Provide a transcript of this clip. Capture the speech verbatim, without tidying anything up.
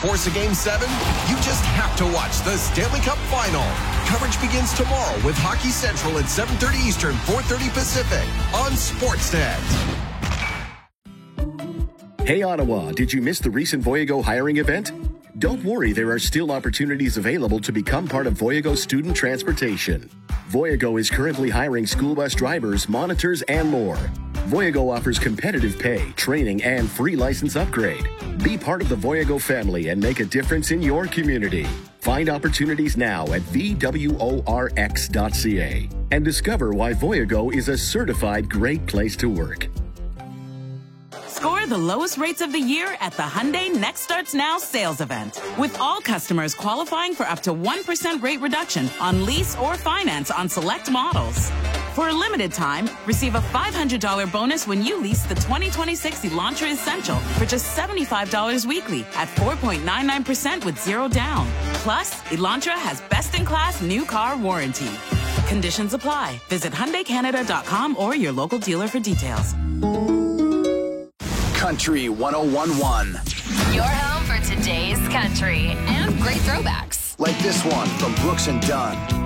force a Game seven? You just have to watch the Stanley Cup Final. Coverage begins tomorrow with Hockey Central at seven thirty Eastern, four thirty Pacific on Sportsnet. Hey Ottawa, did you miss the recent Voyago hiring event? Don't worry, there are still opportunities available to become part of Voyago student transportation. Voyago is currently hiring school bus drivers, monitors, and more. Voyago offers competitive pay, training, and free license upgrade. Be part of the Voyago family and make a difference in your community. Find opportunities now at v w o r x dot c a and discover why Voyago is a certified great place to work. Score the lowest rates of the year at the Hyundai Next Starts Now sales event. With all customers qualifying for up to one percent rate reduction on lease or finance on select models. For a limited time, receive a five hundred dollars bonus when you lease the twenty twenty-six Elantra Essential for just seventy-five dollars weekly at four point nine nine percent with zero down. Plus, Elantra has best-in-class new car warranty. Conditions apply. Visit Hyundai Canada dot com or your local dealer for details. Country one oh one point one. Your home for today's country and great throwbacks. Like this one from Brooks and Dunn.